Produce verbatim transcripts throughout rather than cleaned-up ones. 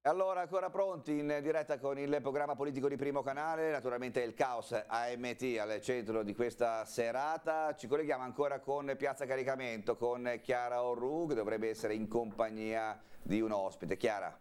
Allora, ancora pronti in diretta con il programma politico di Primo Canale, naturalmente il caos A M T al centro di questa serata. Ci colleghiamo ancora con Piazza Caricamento, con Chiara Orru, che dovrebbe essere in compagnia di un ospite. Chiara.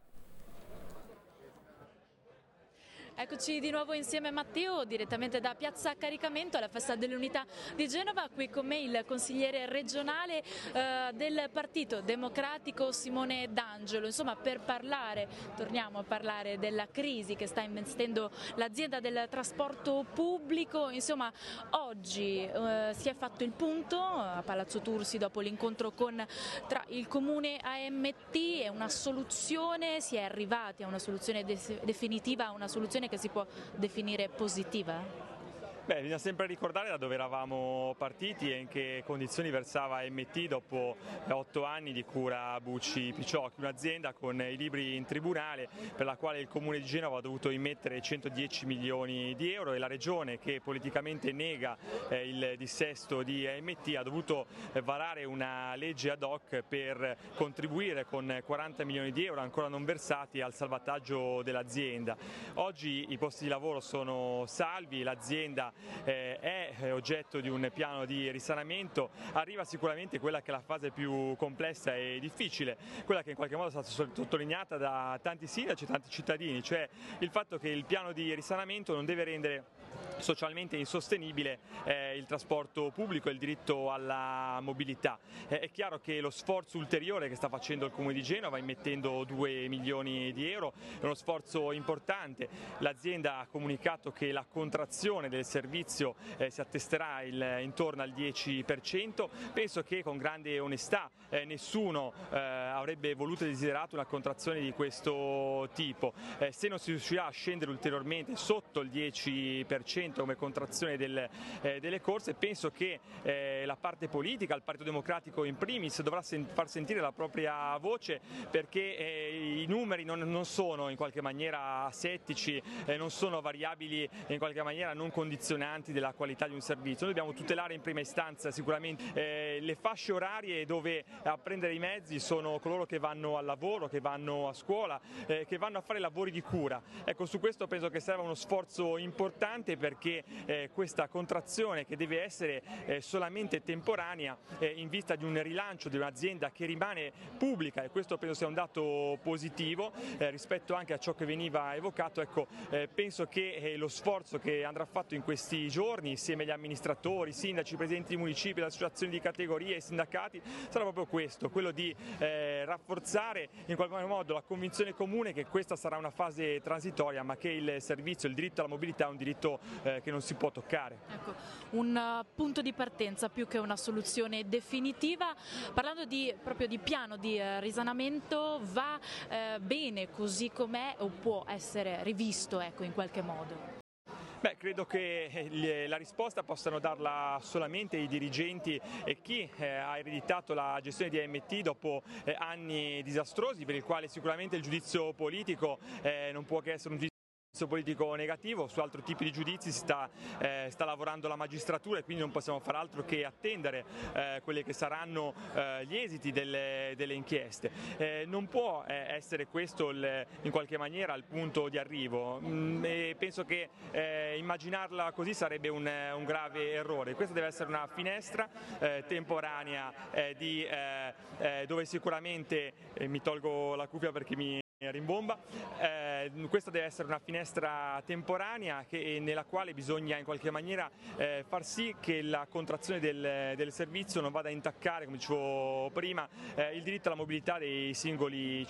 Eccoci di nuovo insieme a Matteo, direttamente da Piazza Caricamento alla Festa dell'Unità di Genova. Qui con me il consigliere regionale eh, del Partito Democratico Simone D'Angelo. Insomma, per parlare, torniamo a parlare della crisi che sta investendo l'azienda del trasporto pubblico. Insomma, oggi eh, si è fatto il punto a Palazzo Tursi dopo l'incontro con tra il comune A M T. È una soluzione, si è arrivati a una soluzione de- definitiva, a una soluzione che si può definire positiva? Beh, bisogna sempre ricordare da dove eravamo partiti e in che condizioni versava A M T dopo otto anni di cura Bucci Picciocchi, un'azienda con i libri in tribunale per la quale il Comune di Genova ha dovuto immettere centodieci milioni di euro e la Regione, che politicamente nega eh, il dissesto di A M T, ha dovuto eh, varare una legge ad hoc per contribuire con quaranta milioni di euro ancora non versati al salvataggio dell'azienda. Oggi i posti di lavoro sono salvi, l'azienda Eh, è oggetto di un piano di risanamento. Arriva sicuramente quella che è la fase più complessa e difficile, quella che in qualche modo è stata sottolineata da tanti sindaci e tanti cittadini, cioè il fatto che il piano di risanamento non deve rendere socialmente insostenibile eh, il trasporto pubblico e il diritto alla mobilità. Eh, è chiaro che lo sforzo ulteriore che sta facendo il Comune di Genova, immettendo due milioni di euro, è uno sforzo importante. L'azienda ha comunicato che la contrazione del servizio eh, si attesterà il, intorno al dieci per cento. Penso che con grande onestà eh, nessuno eh, avrebbe voluto e desiderato una contrazione di questo tipo. Eh, se non si riuscirà a scendere ulteriormente sotto il dieci per cento come contrazione del, eh, delle corse, penso che eh, la parte politica, il Partito Democratico in primis, dovrà sen- far sentire la propria voce, perché eh, i numeri non, non sono in qualche maniera asettici, eh, non sono variabili in qualche maniera non condizionanti della qualità di un servizio. Noi dobbiamo tutelare in prima istanza sicuramente eh, le fasce orarie dove a prendere i mezzi sono coloro che vanno al lavoro, che vanno a scuola, eh, che vanno a fare lavori di cura. Ecco, su questo penso che serva uno sforzo importante, perché eh, questa contrazione, che deve essere eh, solamente temporanea eh, in vista di un rilancio di un'azienda che rimane pubblica, e questo penso sia un dato positivo eh, rispetto anche a ciò che veniva evocato. Ecco, eh, penso che eh, lo sforzo che andrà fatto in questi giorni insieme agli amministratori, sindaci, presidenti di municipi, le associazioni di categorie e sindacati sarà proprio questo, quello di eh, rafforzare in qualche modo la convinzione comune che questa sarà una fase transitoria, ma che il servizio, il diritto alla mobilità è un diritto eh, che non si può toccare. Ecco, un uh, punto di partenza più che una soluzione definitiva. Parlando di, proprio di piano di uh, risanamento, va uh, bene così com'è o può essere rivisto, ecco, in qualche modo? Beh, credo che la risposta possano darla solamente i dirigenti e chi eh, ha ereditato la gestione di A M T dopo eh, anni disastrosi, per il quale sicuramente il giudizio politico eh, non può che essere un giudizio politico negativo. Su altri tipi di giudizi si sta, eh, sta lavorando la magistratura, e quindi non possiamo far altro che attendere eh, quelli che saranno eh, gli esiti delle, delle inchieste. Eh, non può eh, essere questo il, in qualche maniera il punto di arrivo, mm, e penso che eh, immaginarla così sarebbe un, un grave errore. Questa deve essere una finestra eh, temporanea eh, di, eh, eh, dove sicuramente eh, mi tolgo la cuffia perché mi rimbomba. Eh, questa deve essere una finestra temporanea che, nella quale bisogna in qualche maniera eh, far sì che la contrazione del, del servizio non vada a intaccare, come dicevo prima, eh, il diritto alla mobilità dei singoli